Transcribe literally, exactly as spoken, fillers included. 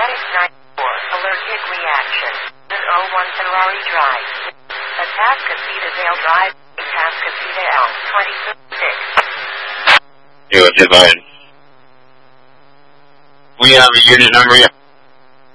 Medics ninety-four, allergic reaction. oh one Ferrari Drive. Atascocita Vale Drive, Atascocita L twenty-six. Hey, what's it, Brian? We have a unit number yet?